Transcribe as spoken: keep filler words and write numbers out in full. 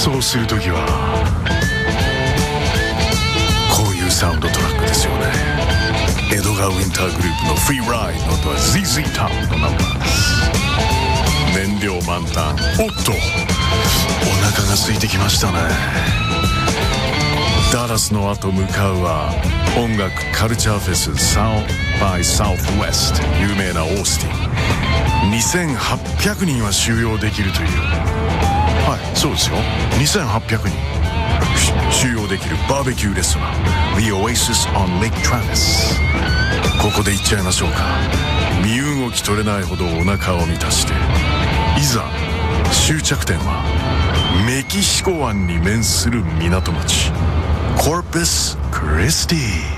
そうするときはこういうサウンドトラックですよね。エドガー・ウィンターグループのフリーライドの後は ゼッゼッ タウンのナンバーです。燃料満タン。おっと、お腹が空いてきましたね。ダラスの後向かうは音楽カルチャーフェス South by Southwest、 有名なオースティン。にせんはっぴゃくにんは収容できるという、はい、そうですよ、にせんはっぴゃくにん収容できるバーベキューレストラン The Oasis on Lake Travis。 ここで行っちゃいましょうか。身動き取れないほどお腹を満たして、いざ終着点はメキシコ湾に面する港町コープスクリスティ。